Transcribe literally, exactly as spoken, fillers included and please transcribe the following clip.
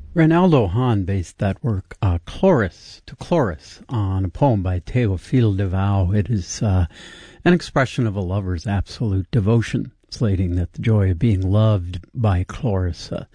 Reinaldo Hahn based that work, uh, Chloris, to Chloris, on a poem by Théophile Devaux. It is uh, an expression of a lover's absolute devotion, slating that the joy of being loved by Chloris uh,